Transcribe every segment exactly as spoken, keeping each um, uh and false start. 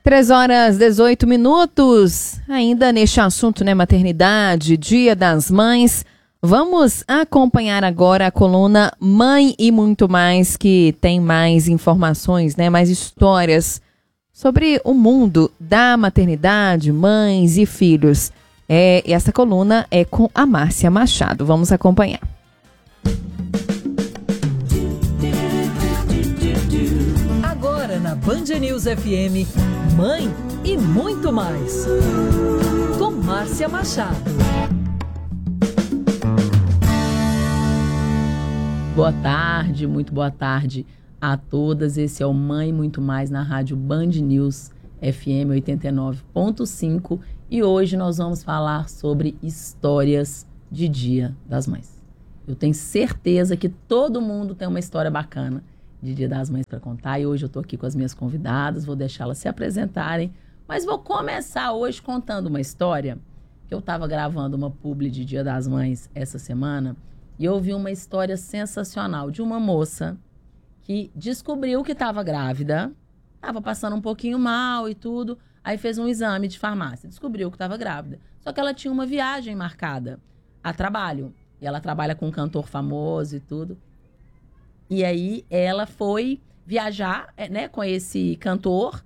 três horas e dezoito minutos, ainda neste assunto, né, maternidade, Dia das Mães. Vamos acompanhar agora a coluna Mãe e Muito Mais, que tem mais informações, né, mais histórias sobre o mundo da maternidade, mães e filhos. É, e essa coluna é com a Márcia Machado. Vamos acompanhar. Agora na Band News F M, Mãe e Muito Mais, com Márcia Machado. Boa tarde, muito boa tarde a todas. Esse é o Mãe e Muito Mais na rádio Band News F M oitenta e nove ponto cinco e hoje nós vamos falar sobre histórias de Dia das Mães. Eu tenho certeza que todo mundo tem uma história bacana de Dia das Mães para contar e hoje eu estou aqui com as minhas convidadas, vou deixá-las se apresentarem, mas vou começar hoje contando uma história que eu estava gravando uma publi de Dia das Mães essa semana e eu ouvi uma história sensacional de uma moça que descobriu que estava grávida, estava passando um pouquinho mal e tudo, aí fez um exame de farmácia, descobriu que estava grávida. Só que ela tinha uma viagem marcada a trabalho, e ela trabalha com um cantor famoso e tudo. E aí ela foi viajar, né, com esse cantor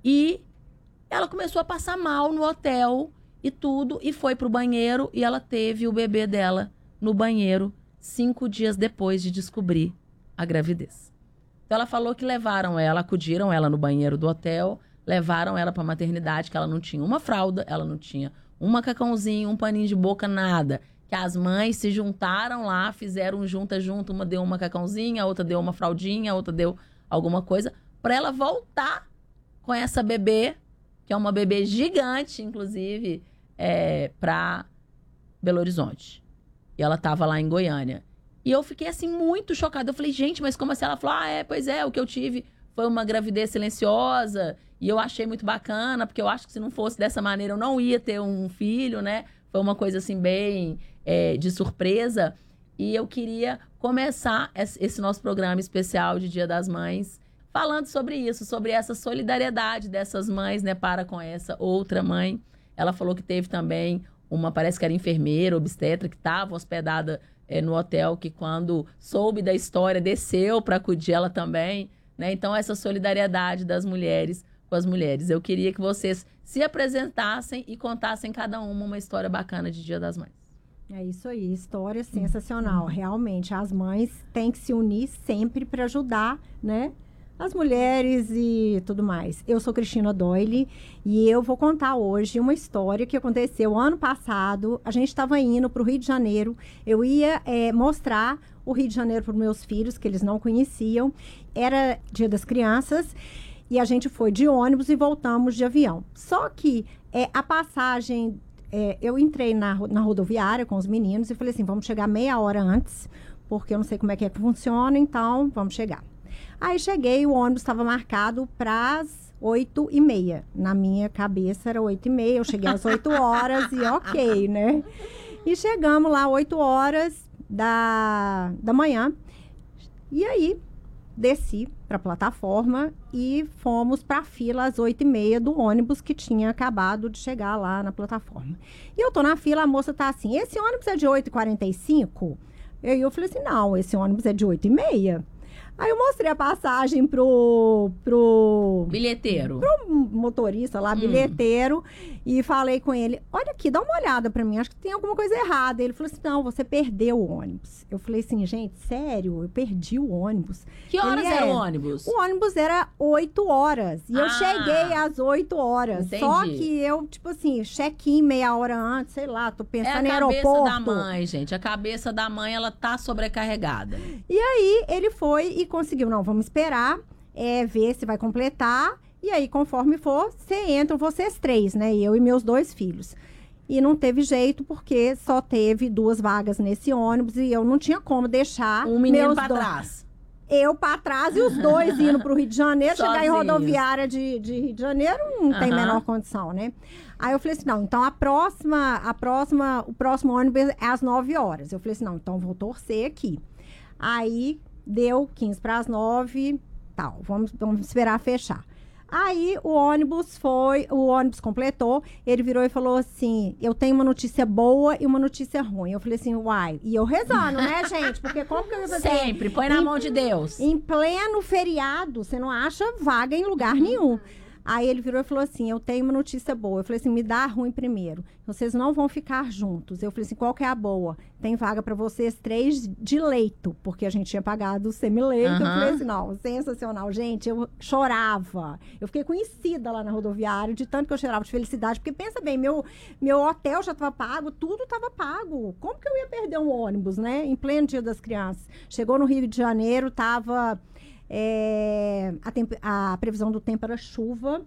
e ela começou a passar mal no hotel e tudo, e foi pro banheiro e ela teve o bebê dela no banheiro cinco dias depois de descobrir a gravidez. Então ela falou que levaram ela, acudiram ela no banheiro do hotel, levaram ela para a maternidade, que ela não tinha uma fralda, ela não tinha um macacãozinho, um paninho de boca, nada. Que as mães se juntaram lá, fizeram junta junto, uma deu um macacãozinho, a outra deu uma fraldinha, a outra deu alguma coisa, para ela voltar com essa bebê, que é uma bebê gigante, inclusive, é, para Belo Horizonte. E ela estava lá em Goiânia. E eu fiquei, assim, muito chocada. Eu falei, gente, mas como assim? Ela falou, ah, é, pois é, o que eu tive foi uma gravidez silenciosa. E eu achei muito bacana, porque eu acho que se não fosse dessa maneira, eu não ia ter um filho, né? Foi uma coisa, assim, bem é, de surpresa. E eu queria começar esse nosso programa especial de Dia das Mães falando sobre isso, sobre essa solidariedade dessas mães, né, para com essa outra mãe. Ela falou que teve também uma, parece que era enfermeira, obstetra, que estava hospedada é, no hotel, que quando soube da história, desceu para acudir ela também, né? Então, essa solidariedade das mulheres com as mulheres. Eu queria que vocês se apresentassem e contassem cada uma uma história bacana de Dia das Mães. É isso aí, história sensacional. Realmente, as mães têm que se unir sempre para ajudar, né? As mulheres e tudo mais. Eu sou Cristina Doyle e eu vou contar hoje uma história que aconteceu ano passado. A gente estava indo para o Rio de Janeiro. Eu ia é, mostrar o Rio de Janeiro para os meus filhos, que eles não conheciam. Era Dia das Crianças. E a gente foi de ônibus e voltamos de avião. Só que é, a passagem... É, eu entrei na, na rodoviária com os meninos e falei assim, vamos chegar meia hora antes, porque eu não sei como é que é que funciona, então vamos chegar. Aí cheguei, o ônibus estava marcado para as oito e meia. Na minha cabeça era oito e meia, eu cheguei às oito horas e ok, né? E chegamos lá oito horas da, da manhã. E aí, desci para a plataforma e fomos para a fila às oito e meia do ônibus que tinha acabado de chegar lá na plataforma. E eu tô na fila, a moça tá assim, esse ônibus é de oito e quarenta e cinco? E aí eu falei assim, não, esse ônibus é de oito e meia. Aí eu mostrei a passagem pro... pro bilheteiro. Pro motorista lá, hum. bilheteiro. E falei com ele, olha aqui, dá uma olhada pra mim, acho que tem alguma coisa errada. Ele falou assim, não, você perdeu o ônibus. Eu falei assim, gente, sério? Eu perdi o ônibus. Que horas ele era é, o ônibus? O ônibus era oito horas. E ah, eu cheguei às oito horas. Entendi. Só que eu, tipo assim, check-in meia hora antes, sei lá, tô pensando em aeroporto. É a cabeça da mãe, gente. A cabeça da mãe, ela tá sobrecarregada. E aí, ele foi e conseguiu, não, vamos esperar, é, ver se vai completar. E aí, conforme for, você entram vocês três, né? Eu e meus dois filhos. E não teve jeito, porque só teve duas vagas nesse ônibus e eu não tinha como deixar um menino meus pra dois... trás. Eu pra trás e os dois indo pro Rio de Janeiro. Chegar em Sozinhos. rodoviária de, de Rio de Janeiro não tem Aham. menor condição, né? Aí eu falei assim, não, então a próxima, a próxima, o próximo ônibus é às nove horas. Eu falei assim, não, então vou torcer aqui. Aí deu quinze para as nove, tal, vamos, vamos esperar fechar. Aí o ônibus foi, o ônibus completou, ele virou e falou assim, eu tenho uma notícia boa e uma notícia ruim. Eu falei assim, uai, e eu rezando, né, gente? Porque como que eu ia fazer? Sempre, põe na em, mão de Deus. Em pleno feriado, você não acha vaga em lugar nenhum. Aí ele virou e falou assim, eu tenho uma notícia boa. Eu falei assim, me dá a ruim primeiro. Vocês não vão ficar juntos. Eu falei assim, qual que é a boa? Tem vaga para vocês três de leito, porque a gente tinha pagado o semileito. Uhum. Eu falei assim, não, sensacional. Gente, eu chorava. Eu fiquei conhecida lá na rodoviária, de tanto que eu chorava de felicidade. Porque pensa bem, meu, meu hotel já estava pago, tudo estava pago. Como que eu ia perder um ônibus, né? Em pleno Dia das Crianças. Chegou no Rio de Janeiro, estava... É, a, temp- a previsão do tempo era chuva.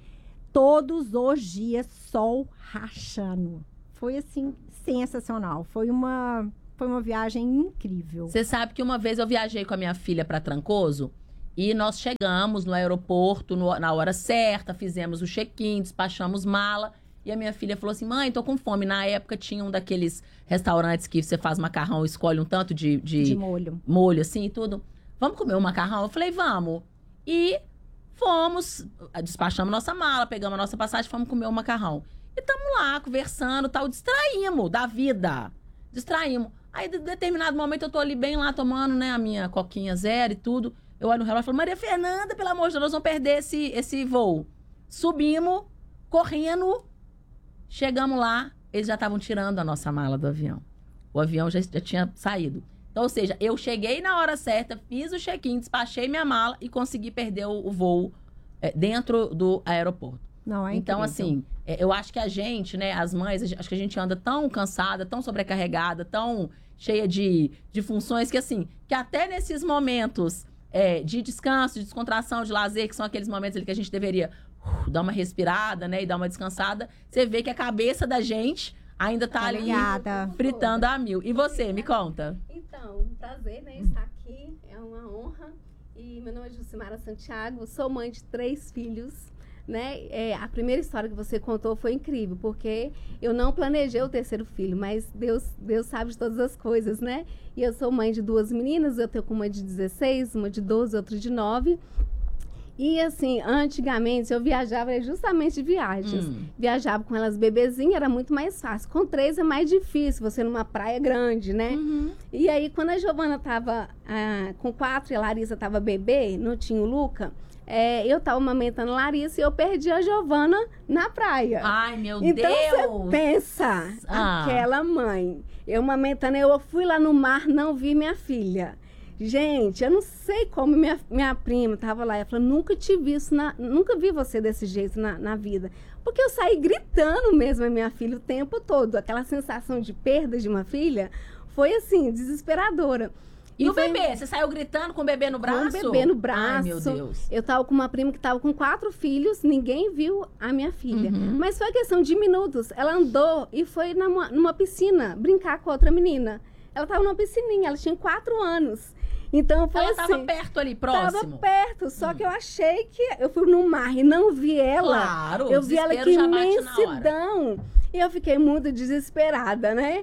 Todos os dias, sol rachando. Foi, assim, sensacional. Foi uma, foi uma viagem incrível. Você sabe que uma vez eu viajei com a minha filha para Trancoso e nós chegamos no aeroporto no- na hora certa, fizemos o check-in, despachamos mala. E a minha filha falou assim, mãe, tô com fome. Na época tinha um daqueles restaurantes que você faz macarrão, escolhe um tanto de, de, De molho. molho assim e tudo. Vamos comer um macarrão? Eu falei, vamos. E fomos, despachamos nossa mala, pegamos a nossa passagem, fomos comer o macarrão. E tamo lá, conversando, tal, distraímos da vida. Distraímos. Aí, de determinado momento, eu tô ali bem lá, tomando, né, a minha coquinha zero e tudo. Eu olho no relógio e falo, Maria Fernanda, pelo amor de Deus, nós vamos perder esse, esse voo. Subimos, correndo, chegamos lá, eles já estavam tirando a nossa mala do avião. O avião já, já tinha saído. Então, ou seja, eu cheguei na hora certa, fiz o check-in, despachei minha mala e consegui perder o, o voo é, dentro do aeroporto. Não, é Então, incrível. assim, é, eu acho que a gente, né, as mães, a gente- acho que a gente anda tão cansada, tão sobrecarregada, tão cheia de, de funções, que assim, que até nesses momentos é, de descanso, de descontração, de lazer, que são aqueles momentos ali que a gente deveria uh, dar uma respirada, né, e dar uma descansada, você vê que a cabeça da gente ainda tá, Tá ali ligada. fritando a mil. E você, me conta? Então, um prazer, né, estar aqui, é uma honra. E meu nome é Jucimara Santiago, sou mãe de três filhos, né? É, a primeira história que você contou foi incrível, porque eu não planejei o terceiro filho, mas Deus, Deus sabe de todas as coisas, né? E eu sou mãe de duas meninas, eu tenho uma de dezesseis, uma de doze, outra de nove. E assim, antigamente eu viajava justamente de viagens. Hum. Viajava com elas bebezinhas, era muito mais fácil. Com três é mais difícil, você numa praia grande, né? Uhum. E aí, quando a Giovana tava ah, com quatro e a Larissa tava bebê, não tinha o Luca, é, eu tava amamentando a Larissa e eu perdi a Giovana na praia. Ai, meu Então Deus! você pensa, Ah. aquela mãe, eu amamentando, eu fui lá no mar, não vi minha filha. Gente, eu não sei como minha, minha prima tava lá. Ela falou, nunca te vi isso, na, nunca vi você desse jeito na, na vida. Porque eu saí gritando mesmo a minha filha o tempo todo. Aquela sensação de perda de uma filha foi assim, desesperadora. E o foi- bebê? Você saiu gritando com o bebê no braço? Com o bebê no braço. Ai, meu Deus. Eu tava com uma prima que tava com quatro filhos, ninguém viu a minha filha. Uhum. Mas foi questão de minutos. Ela andou e foi numa, numa piscina brincar com outra menina. Ela tava numa piscininha, ela tinha quatro anos. Então foi Ela assim. tava perto ali, próximo? Tava perto, só que eu achei que eu fui no mar e não vi ela. Claro, eu o vi ela desespero que já bate na hora. imensidão. E eu fiquei muito desesperada, né?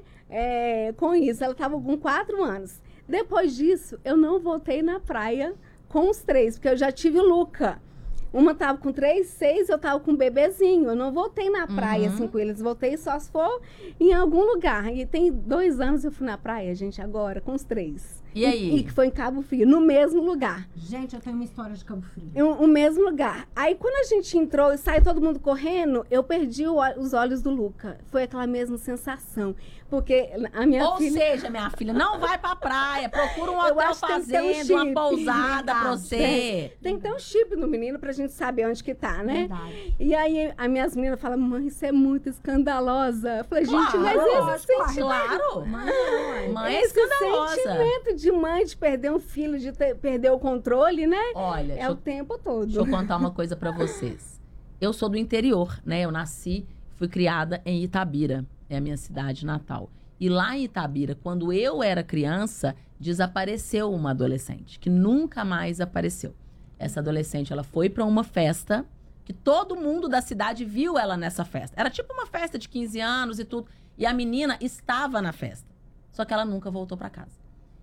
É, com isso, ela tava com quatro anos. Depois disso, eu não voltei na praia com os três, porque eu já tive o Luca. Uma tava com três, seis, eu tava com um bebezinho. Eu não voltei na praia Uhum. assim com eles. Voltei só se for em algum lugar. E tem dois anos eu fui na praia, gente, agora, com os três. E aí? E que foi em Cabo Frio, no mesmo lugar. Gente, eu tenho uma história de Cabo Frio. O, o mesmo lugar. Aí, quando a gente entrou e saiu todo mundo correndo, eu perdi o ó- os olhos do Luca. Foi aquela mesma sensação. Porque a minha Ou filha... seja, minha filha, não vai pra praia, procura um Eu hotel acho que tem que ter um fazenda, uma chip. pousada pra Verdade. você. Tem que ter um chip no menino pra gente saber onde que tá, né? Verdade. E aí, as minhas meninas falam, mãe, isso é muito escandalosa. Eu falei, gente, Claro, mas esse lógico, sentimento... Claro. Mãe é esse escandalosa. sentimento de mãe de perder um filho, de ter- perder o controle, né? Olha, É deixa o eu, tempo todo. deixa eu contar uma coisa pra vocês. Eu sou do interior, né? Eu nasci, fui criada em Itabira, é a minha cidade natal. E lá em Itabira, quando eu era criança, desapareceu uma adolescente, que nunca mais apareceu. Essa adolescente, ela foi pra uma festa, que todo mundo da cidade viu ela nessa festa. Era tipo uma festa de quinze anos e tudo. E a menina estava na festa. Só que ela nunca voltou pra casa.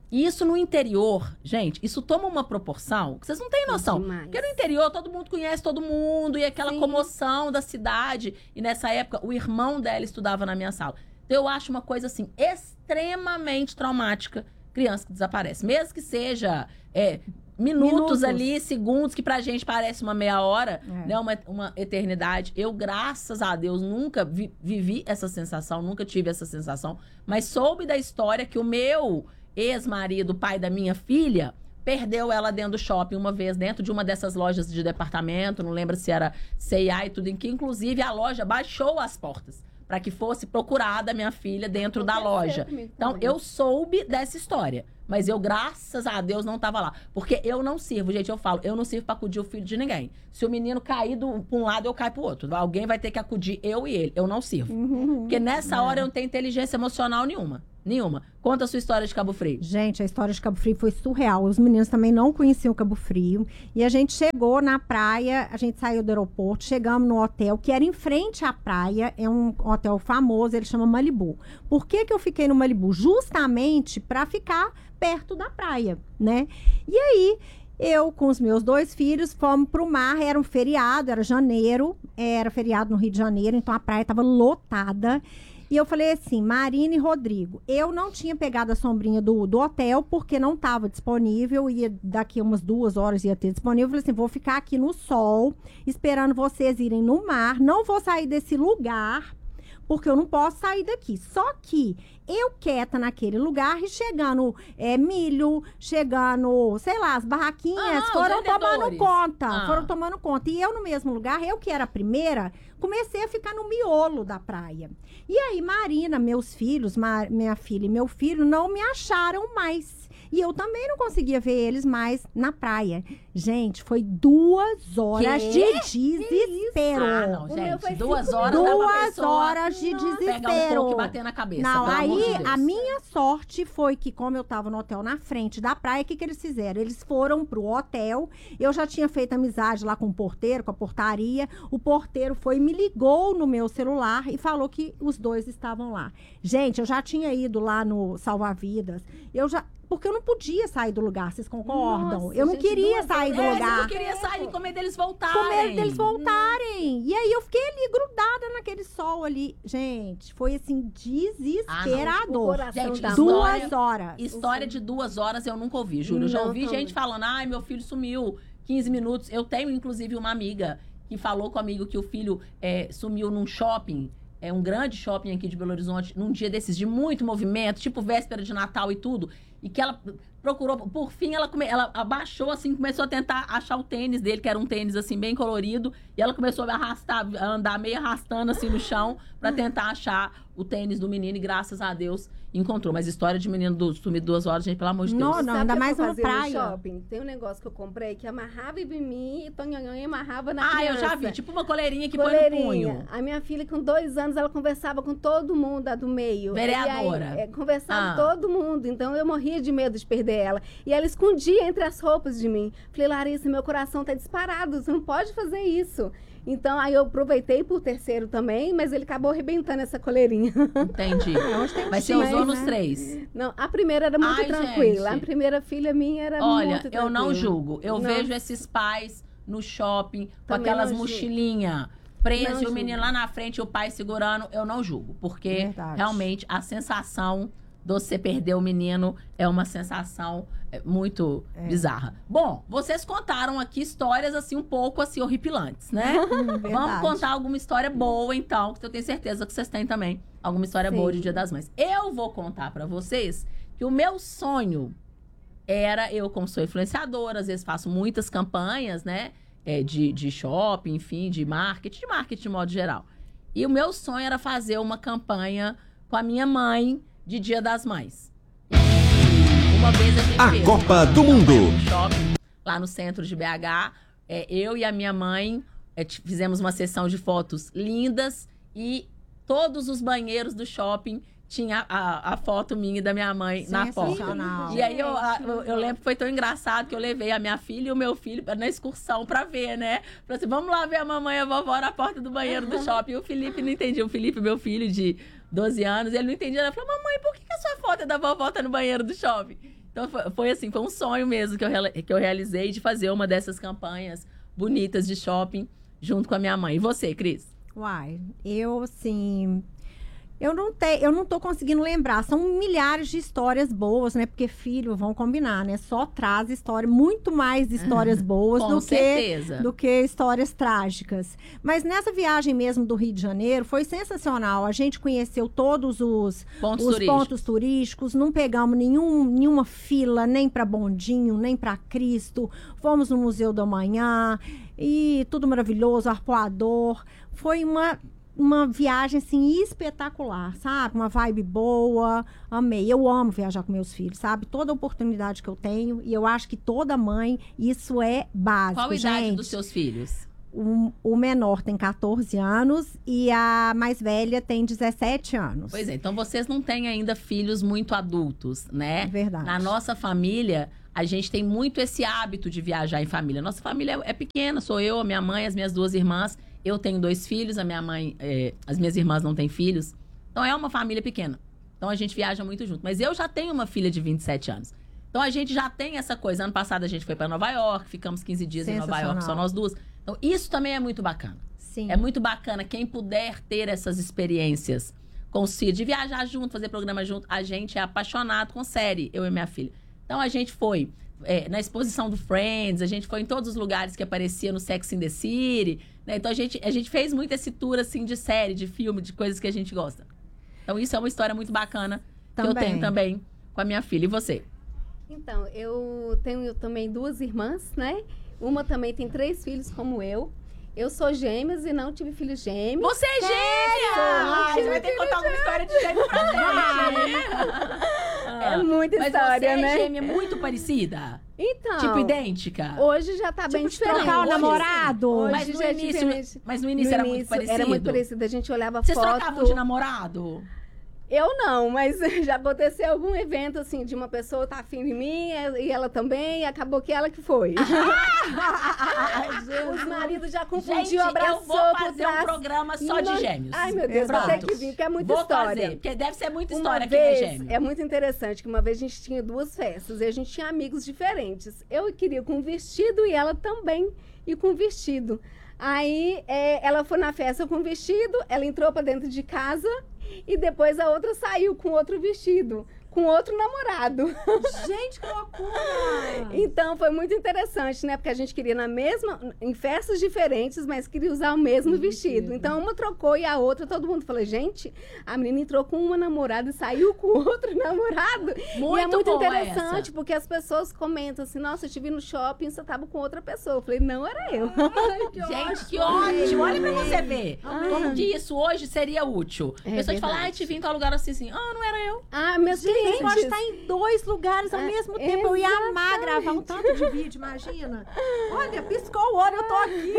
E isso no interior, gente, isso toma uma proporção que vocês não têm noção. Demais. Porque no interior todo mundo conhece todo mundo e aquela Sim. comoção da cidade. E nessa época, o irmão dela estudava na minha sala. Então eu acho uma coisa assim, extremamente traumática, criança que desaparece. Mesmo que seja é, minutos, Minutos. ali, segundos, que pra gente parece uma meia hora, É. né? Uma, uma eternidade. Eu, graças a Deus, nunca vi- vivi essa sensação, nunca tive essa sensação. Mas soube da história que o meu ex-marido, pai da minha filha, perdeu ela dentro do shopping uma vez, dentro de uma dessas lojas de departamento, não lembro se era C e A e tudo, em que inclusive a loja baixou as portas para que fosse procurada a minha filha dentro da Aconteceu loja. comigo Então, também. eu soube dessa história, mas eu, graças a Deus, não tava lá. Porque eu não sirvo, gente, eu falo, eu não sirvo pra acudir o filho de ninguém. Se o menino cair do, pra um lado, eu caio pro outro. Alguém vai ter que acudir eu e ele. Eu não sirvo. Porque nessa hora eu não tenho inteligência emocional nenhuma. Nenhuma. Conta a sua história de Cabo Frio. Gente, a história de Cabo Frio foi surreal. Os meninos também não conheciam Cabo Frio. E a gente chegou na praia, a gente saiu do aeroporto, chegamos no hotel, que era em frente à praia. É um hotel famoso, ele chama Malibu. Por que que eu fiquei no Malibu? Justamente para ficar perto da praia, né? E aí, eu com os meus dois filhos fomos pro mar, era um feriado, era janeiro, era feriado no Rio de Janeiro, então a praia estava lotada. E eu falei assim, Marina e Rodrigo, eu não tinha pegado a sombrinha do, do hotel porque não estava disponível, ia daqui umas duas horas ia ter disponível. Eu falei assim, vou ficar aqui no sol, esperando vocês irem no mar, não vou sair desse lugar, porque eu não posso sair daqui. Só que eu quieta naquele lugar e chegando é, milho, chegando, sei lá, as barraquinhas Ah, foram os vendedores. tomando conta, Ah. foram tomando conta. E eu no mesmo lugar, eu que era a primeira, comecei a ficar no miolo da praia. E aí, Marina, meus filhos, Ma- minha filha e meu filho, não me acharam mais. E eu também não conseguia ver eles mais na praia. Gente, foi duas horas Quê? de desespero. Ah, não, O meu gente. foi Duas cinco horas dá pra Duas pessoa horas de pegar um desespero. coco e bater na cabeça. Não, pelo amor aí de Deus. a minha sorte foi que, como eu tava no hotel na frente da praia, o que, que eles fizeram? Eles foram pro hotel. Eu já tinha feito amizade lá com o porteiro, com a portaria. O porteiro foi e me ligou no meu celular e falou que os dois estavam lá. Gente, eu já tinha ido lá no Salva-Vidas. Eu já. Porque eu não podia sair do lugar, vocês concordam? Nossa, eu não gente, queria duas sair do horas. É, você lugar. não queria sair com medo deles voltarem. Com medo deles voltarem. E aí eu fiquei ali grudada naquele sol ali. Gente, foi assim, desesperador. O coração Gente, da história- Duas horas. História de duas horas eu nunca ouvi, Júlio. Eu já Não, ouvi também. gente falando, ai, meu filho sumiu quinze minutos. Eu tenho, inclusive, uma amiga que falou comigo que o filho é, sumiu num shopping, é um grande shopping aqui de Belo Horizonte, num dia desses de muito movimento, tipo véspera de Natal e tudo, e que ela procurou, por fim, ela, come, ela abaixou, assim, começou a tentar achar o tênis dele, que era um tênis, assim, bem colorido, e ela começou a arrastar, a andar meio arrastando, assim, no chão, pra tentar achar o tênis do menino, e graças a Deus encontrou. Mas história de menino do, sumido duas horas, gente, pelo amor de Deus. Não, não, ainda Sabe o que mais eu uma fazia no praia. shopping? Tem um negócio que eu comprei que amarrava em mim e Tonhonhon amarrava na Ah, criança. eu já vi, tipo uma coleirinha que põe no Coleirinha. punho. A minha filha, com dois anos, ela conversava com todo mundo, a do meio. Vereadora. E aí, é, conversava Ah. todo mundo. Então, eu morria de medo de perder ela. E ela escondia entre as roupas de mim. Falei, Larissa, meu coração tá disparado. Você não pode fazer isso. Então, aí eu aproveitei por terceiro também, mas ele acabou arrebentando essa coleirinha. Entendi. Hoje tem Mas você X, usou nos né? três. Não, a primeira era muito Ai, tranquila. gente. A primeira filha minha era Olha, muito tranquila. eu não julgo. Eu Não. vejo esses pais no shopping com Também aquelas não julgo. mochilinhas Não presas e o julgo. menino lá na frente e o pai segurando. Eu não julgo. Porque Verdade. realmente a sensação de você perder o menino é uma sensação é, muito bizarra. Bom, vocês contaram aqui histórias assim um pouco assim horripilantes, né? Vamos Verdade. contar alguma história boa então, que eu tenho certeza que vocês têm também alguma história Sim. boa de Dia das Mães. Eu vou contar pra vocês que o meu sonho era, eu como sou influenciadora, às vezes faço muitas campanhas, né? É, de, de shopping, enfim, de marketing, de marketing de modo geral. E o meu sonho era fazer uma campanha com a minha mãe de Dia das Mães. E uma vez a gente A fez Copa uma do Mundo. campanha no shopping, lá no centro de B H. É, eu e a minha mãe é, t- fizemos uma sessão de fotos lindas e todos os banheiros do shopping tinha a, a foto minha e da minha mãe na porta. Sensacional. E aí eu, a- eu, eu lembro que foi tão engraçado que eu levei a minha filha e o meu filho na excursão pra ver, né? Falei assim, vamos lá ver a mamãe e a vovó na porta do banheiro do shopping. E o Felipe não entendia. O Felipe, meu filho de doze anos, ele não entendia. Ele falou, mamãe, por que que a sua foto da vovó tá no banheiro do shopping? Então foi, foi assim, foi um sonho mesmo que eu, reala- que eu realizei de fazer uma dessas campanhas bonitas de shopping junto com a minha mãe. E você, Cris? Uai, eu, assim... Eu não, te, eu não tô conseguindo lembrar. São milhares de histórias boas, né? Porque filho, vão combinar, né? Só traz história, muito mais histórias boas Com do certeza. que, do que histórias trágicas. Mas nessa viagem mesmo do Rio de Janeiro, foi sensacional. A gente conheceu todos os Pontos os turísticos. pontos turísticos. Não pegamos nenhum, nenhuma fila, nem para Bondinho, nem para Cristo. Fomos no Museu do Amanhã. E tudo maravilhoso, arpoador. Foi uma... uma viagem, assim, espetacular, sabe? Uma vibe boa, amei. Eu amo viajar com meus filhos, sabe? Toda oportunidade que eu tenho, e eu acho que toda mãe, isso é básico, Qual a idade gente. dos seus filhos? O, o menor tem catorze anos e a mais velha tem dezessete anos. Pois é, então vocês não têm ainda filhos muito adultos, né? É verdade. Na nossa família, a gente tem muito esse hábito de viajar em família. Nossa família é pequena, sou eu, a minha mãe, as minhas duas irmãs. Eu tenho dois filhos, a minha mãe, é, as minhas irmãs não têm filhos. Então é uma família pequena. Então a gente viaja muito junto. Mas eu já tenho uma filha de vinte e sete anos. Então a gente já tem essa coisa. Ano passado a gente foi para Nova York, ficamos quinze dias em Nova York, só nós duas. Então isso também é muito bacana. Sim. É muito bacana quem puder ter essas experiências com os filhos, de viajar junto, fazer programa junto. A gente é apaixonado com série, eu e minha filha. Então a gente foi é, na exposição do Friends, a gente foi em todos os lugares que aparecia no Sex and the City, né? Então a gente, a gente fez muito esse tour assim, de série, de filme, de coisas que a gente gosta. Então isso é uma história muito bacana Também. que eu tenho também com a minha filha. E você? Então, eu tenho também duas irmãs, né? Uma também tem três filhos como eu. Eu sou gêmeas e não tive filhos gêmeos. Você é gêmea! Ai, você vai ter que contar alguma história de gêmeo pra gente. É muita Mas história, você né? é gêmea muito parecida? Então, Tipo, idêntica? hoje já tá bem Tipo, diferente. trocar o Hoje, namorado. Hoje Mas no já é início- diferente. mas no início era muito parecido? Era muito parecido. A gente olhava Vocês foto. trocavam de namorado? Eu não, mas já aconteceu algum evento, assim, de uma pessoa tá afim de mim e ela também, e acabou que ela que foi. Os maridos já confundiam, Gente, abraçou eu vou por fazer trás. um programa só de Não- gêmeos. Ai, meu Deus, vai ter Pronto. que vir, porque é muita Vou história. fazer, porque deve ser muita Uma história aqui vez, de gêmeo. é muito interessante que uma vez a gente tinha duas festas e a gente tinha amigos diferentes. Eu queria com vestido e ela também e com vestido. Aí é, ela foi na festa com vestido, ela entrou pra dentro de casa e depois a outra saiu com outro vestido, com outro namorado. Gente, que loucura! Então foi muito interessante, né? Porque a gente queria na mesma, em festas diferentes, mas queria usar o mesmo vestido. Então uma trocou e a outra, todo mundo falou, gente, a menina entrou com uma namorada e saiu com outro namorado. E é Muito muito boa interessante, essa. porque as pessoas comentam assim, nossa, eu te vi no shopping, você tava com outra pessoa. Eu falei, não, era eu. Gente, que ótimo! Olha pra você ver. Como que isso hoje seria útil. A É pessoa te fala, verdade. ai, te vi em tal lugar assim, assim. Ah, não era eu. Ah, meus Gente, clientes. pode estar em dois lugares ao Ah, mesmo tempo. Eu ia amar exatamente. gravar um tanto de vídeo, imagina. Olha, piscou o olho, eu tô aqui.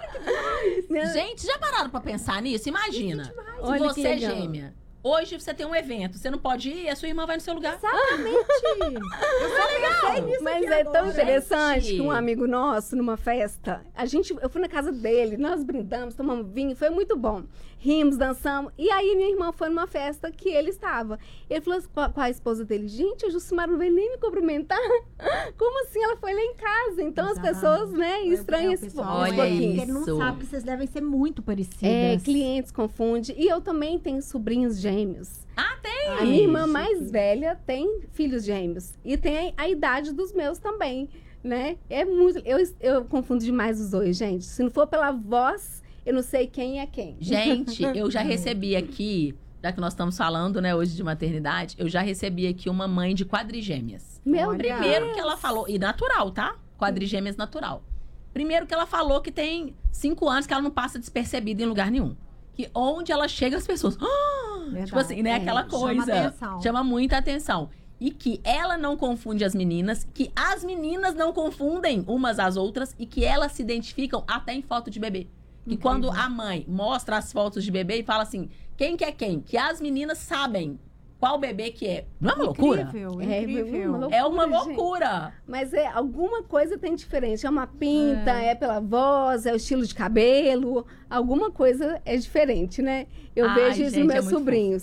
Minha- Gente, já pararam pra pensar nisso? Imagina. Se Olha que você é legal. gêmea. Hoje você tem um evento, você não pode ir, a sua irmã vai no seu lugar. Exatamente. Eu só pensei nisso Mas aqui é agora. tão interessante Gente. que um amigo nosso, numa festa, a gente, eu fui na casa dele, nós brindamos, tomamos vinho, foi muito bom. Rimos, dançamos. E aí minha irmã foi numa festa que ele estava. Ele falou assim, com a, com a esposa dele, gente, a Jucimara não veio nem me cumprimentar. Como assim? Ela foi lá em casa. Então as Exatamente. pessoas, né, É, estranham o esse, pessoal, Olha esse pouquinho. porque ele não isso. sabe que vocês devem ser muito parecidas. É, clientes confundem. E eu também tenho sobrinhos gêmeos. Ah, tem! A minha irmã mais velha tem filhos gêmeos. E tem a, a idade dos meus também, né? É muito... Eu, eu confundo demais os dois, gente. Se não for pela voz, eu não sei quem é quem. Gente, eu já recebi aqui, já que nós estamos falando, né, hoje de maternidade, eu já recebi aqui uma mãe de quadrigêmeas. Meu Olha. Deus. Primeiro que ela falou, e natural, tá? Quadrigêmeas natural. Primeiro que ela falou que tem cinco anos que ela não passa despercebida em lugar nenhum. Que onde ela chega, as pessoas... "Ah!" Verdade. Tipo assim, né? É, Aquela chama coisa. atenção. Chama muita atenção. E que ela não confunde as meninas, que as meninas não confundem umas às outras e que elas se identificam até em foto de bebê. Que Incrível. quando a mãe mostra as fotos de bebê e fala assim, quem que é quem? Que as meninas sabem qual bebê que é. Não é uma loucura? Incrível, É, incrível. uma loucura. É uma gente. loucura. Mas é, alguma coisa tem diferente. É uma pinta, é, pela voz, é o estilo de cabelo. Alguma coisa é diferente, né? Eu Ai, vejo isso gente, nos é meus muito sobrinhos.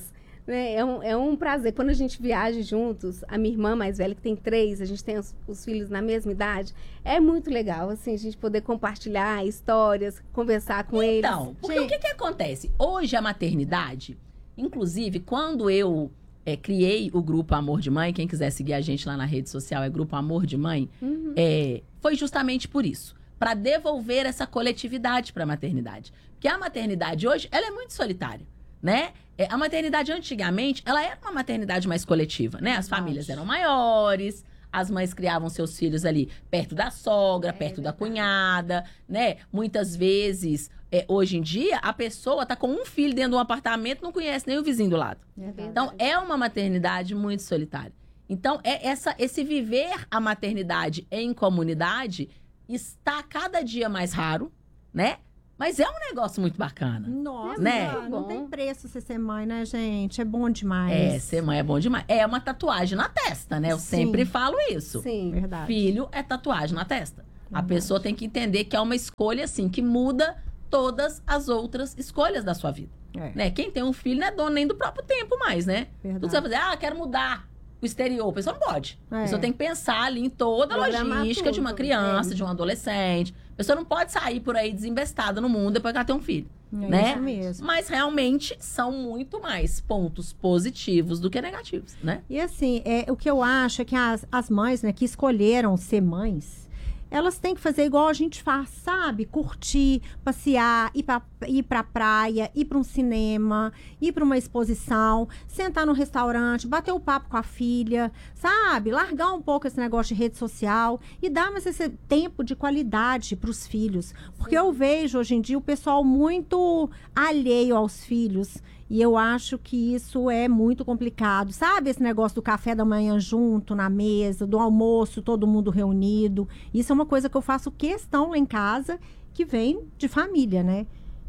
né? É, um, é um prazer. Quando a gente viaja juntos, a minha irmã mais velha, que tem três, a gente tem os, os filhos na mesma idade, é muito legal, assim, a gente poder compartilhar histórias, conversar com eles. Então, porque o que que acontece? Hoje a maternidade, inclusive, quando eu é, criei o Grupo Amor de Mãe, quem quiser seguir a gente lá na rede social é Grupo Amor de Mãe, Uhum. é, foi justamente por isso. Para devolver essa coletividade para a maternidade. Porque a maternidade hoje, ela é muito solitária, né? É, a maternidade antigamente, ela era uma maternidade mais coletiva, né? As famílias eram maiores, as mães criavam seus filhos ali perto da sogra, É perto da verdade. cunhada, né? Muitas vezes, é, hoje em dia, a pessoa tá com um filho dentro de um apartamento, não conhece nem o vizinho do lado. É verdade. Então, é uma maternidade muito solitária. Então, é essa, esse viver a maternidade em comunidade está cada dia mais raro, né? Mas é um negócio muito bacana. Nossa, Né? não Bom. tem preço você ser mãe, né, gente? É bom demais. É, ser mãe é bom demais. É uma tatuagem na testa, né? Eu Sim. sempre falo isso. Sim. Verdade. Filho é tatuagem na testa. A Verdade. pessoa tem que entender que é uma escolha, assim, que muda todas as outras escolhas da sua vida. É, Né? Quem tem um filho não é dono nem do próprio tempo mais, né? Tudo verdade. você vai fazer, ah, quero mudar o exterior. A pessoa não pode. A É. pessoa tem que pensar ali em toda a Programar logística de uma tudo, criança, é. de um adolescente. A pessoa não pode sair por aí desinvestada no mundo depois que ela tem um filho. É né? isso mesmo. Mas realmente são muito mais pontos positivos do que negativos, né? E assim, é, o que eu acho é que as, as mães, né, que escolheram ser mães, elas têm que fazer igual a gente faz, sabe? Curtir, passear, ir pra, ir pra praia, ir pra um cinema, ir pra uma exposição, sentar no restaurante, bater o papo com a filha, sabe? Largar um pouco esse negócio de rede social e dar mais esse tempo de qualidade pros filhos. Porque eu vejo hoje em dia o pessoal muito alheio aos filhos. E eu acho que isso é muito complicado. Sabe esse negócio do café da manhã junto, na mesa, do almoço, todo mundo reunido? Isso é uma coisa que eu faço questão lá em casa, que vem de família, né?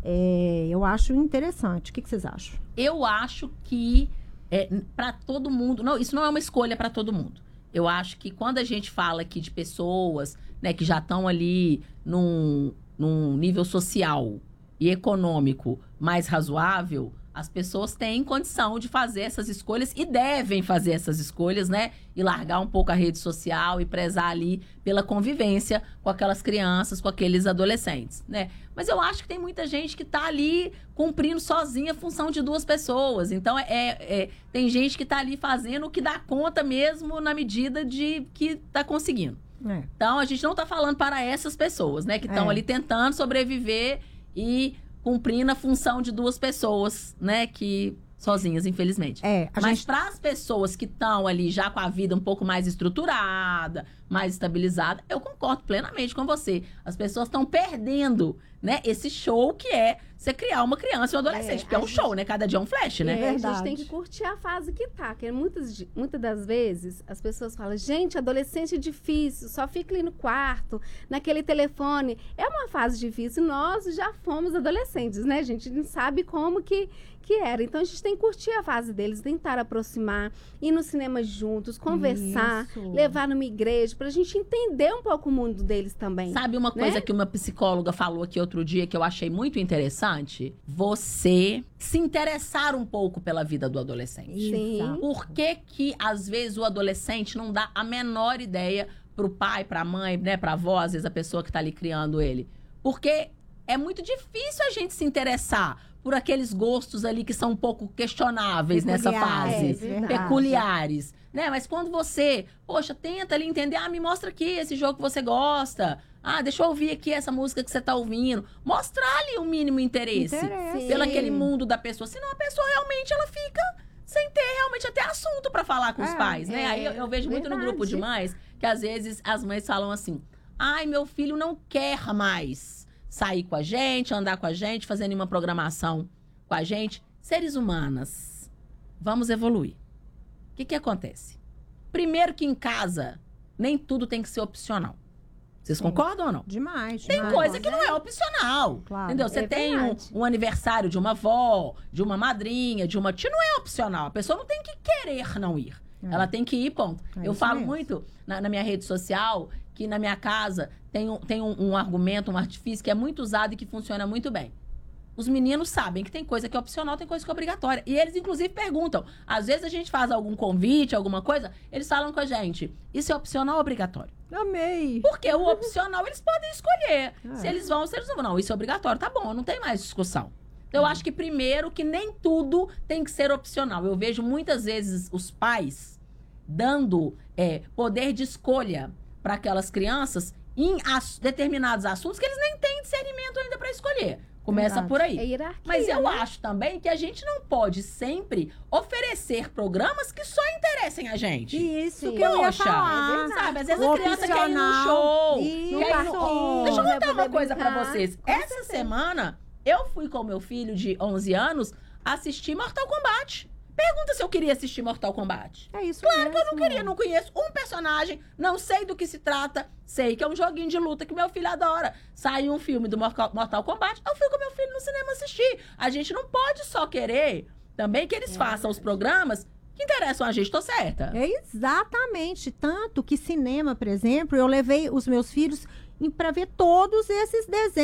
É, eu acho interessante. O que, que vocês acham? Eu acho que é, para todo mundo... Não, isso não é uma escolha para todo mundo. Eu acho que quando a gente fala aqui de pessoas, né, que já estão ali num, num nível social e econômico mais razoável, as pessoas têm condição de fazer essas escolhas e devem fazer essas escolhas, né? E largar um pouco a rede social e prezar ali pela convivência com aquelas crianças, com aqueles adolescentes, né? Mas eu acho que tem muita gente que tá ali cumprindo sozinha a função de duas pessoas. Então, é, é, tem gente que tá ali fazendo o que dá conta mesmo na medida de que tá conseguindo. É. Então, a gente não tá falando para essas pessoas, né? Que estão É. ali tentando sobreviver e cumprindo a função de duas pessoas, né? Que sozinhas, infelizmente. É, a Mas gente... para as pessoas que estão ali já com a vida um pouco mais estruturada, mais estabilizada, eu concordo plenamente com você. As pessoas estão perdendo, né? Esse show que é você criar uma criança e um adolescente. É, porque é a um gente- show, né? Cada dia é um flash, né? É, a gente Verdade. tem que curtir a fase que tá. Porque muitas, de- muitas das vezes as pessoas falam, gente, adolescente é difícil, só fica ali no quarto, naquele telefone. É uma fase difícil. Nós já fomos adolescentes, né, gente? A gente sabe como que, que era. Então a gente tem que curtir a fase deles, tentar aproximar, ir no cinema juntos, conversar, Isso. levar numa igreja, pra gente entender um pouco o mundo deles também. Sabe uma coisa né? que uma psicóloga falou aqui outro dia que eu achei muito interessante? Você se interessar um pouco pela vida do adolescente. Sim. Exato. Por que que, às vezes, o adolescente não dá a menor ideia pro pai, pra mãe, né, pra avó, às vezes a pessoa que tá ali criando ele? Porque é muito difícil a gente se interessar por aqueles gostos ali que são um pouco questionáveis nessa Peculiares, fase. É, verdade. Peculiares, né? Mas quando você, poxa, tenta ali entender, ah, me mostra aqui esse jogo que você gosta. Ah, deixa eu ouvir aqui essa música que você tá ouvindo. Mostrar ali o mínimo interesse. Interesse. Pelo Sim. aquele mundo da pessoa. Senão a pessoa realmente, ela fica sem ter realmente até assunto pra falar com os É, pais, né? é, Aí eu, eu vejo muito no verdade. grupo de mães, que às vezes as mães falam assim, ai, meu filho não quer mais sair com a gente, andar com a gente, fazer nenhuma programação com a gente. Seres humanas, vamos evoluir. O que que acontece? Primeiro que em casa, nem tudo tem que ser opcional. Vocês Sim. concordam ou não? Demais, Tem demais. coisa que não é opcional. Claro. Entendeu? Você É tem um, verdade. um aniversário de uma avó, de uma madrinha, de uma tia, não é opcional. A pessoa não tem que querer não ir. É. Ela tem que ir, ponto. É Eu isso falo mesmo. muito na, na minha rede social que na minha casa tem, um, tem um, um argumento, um artifício que é muito usado e que funciona muito bem. os meninos sabem que tem coisa que é opcional, tem coisa que é obrigatória. E eles, inclusive, perguntam. Às vezes a gente faz algum convite, alguma coisa, eles falam com a gente, isso é opcional ou obrigatório? Amei. Porque o opcional eles podem escolher. É. Se eles vão ou se eles não vão. Não, isso é obrigatório, tá bom, não tem mais discussão. Então, eu acho que, primeiro, que nem tudo tem que ser opcional. Eu vejo muitas vezes os pais dando é, poder de escolha para aquelas crianças em ass- determinados assuntos que eles nem têm discernimento ainda para escolher. Começa Verdade. por aí. É hierarquia, Mas eu né? acho também que a gente não pode sempre oferecer programas que só interessem a gente. Isso Sim. que eu ia Poxa, falar. sabe? Às vezes O a criança quer ir no opcional. show. Isso. quer ir no- Passou. Deixa eu Vai contar uma poder coisa pra brincar. vocês. Com Essa certeza. semana, eu fui com meu filho de onze anos assistir Mortal Kombat. Pergunta se eu queria assistir Mortal Kombat. É isso Claro mesmo. que eu não queria, não conheço um personagem, não sei do que se trata, sei que é um joguinho de luta que meu filho adora. Saiu um filme do Mortal Mortal Kombat, eu fui com meu filho no cinema assistir. A gente não pode só querer também que eles façam os programas que interessam a gente, tô certa? É exatamente. Tanto que cinema, por exemplo, eu levei os meus filhos para ver todos esses desenhos.